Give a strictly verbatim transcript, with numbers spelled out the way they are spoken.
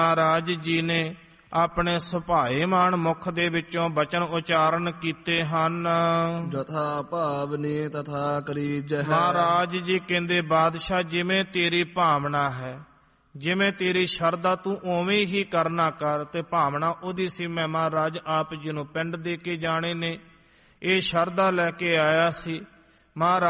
ਮਹਾਰਾਜ ਜੀ ਨੇ ਆਪਣੇ ਸੁਭਾਏਮਾਨ ਮੁਖ ਦੇ ਵਿੱਚੋਂ ਬਚਨ ਉਚਾਰਨ ਕੀਤੇ ਹਨ। ਜਥਾ ਭਾਵਨੀ ਤਥਾ ਕਰੀਜਹਿ। ਮਹਾਰਾਜ ਜੀ ਕਹਿੰਦੇ, ਬਾਦਸ਼ਾਹ ਜਿਵੇਂ ਤੇਰੀ ਭਾਵਨਾ ਹੈ, ਜਿਵੇਂ ਤੇਰੀ ਸ਼ਰਧਾ, ਤੂੰ ਉਵੇਂ ਹੀ ਕਰਨਾ ਕਰ। ਤੇ ਭਾਵਨਾ ਉਹਦੀ ਸੀ, ਮੈਂ ਮਹਾਰਾਜ ਆਪ ਜੀ ਨੂੰ ਪਿੰਡ ਦੇ ਕੇ ਜਾਣੇ ਨੇ, ਇਹ ਸ਼ਰਧਾ ਲੈ ਕੇ ਆਇਆ ਸੀ। ਮਹਾਰਾਜ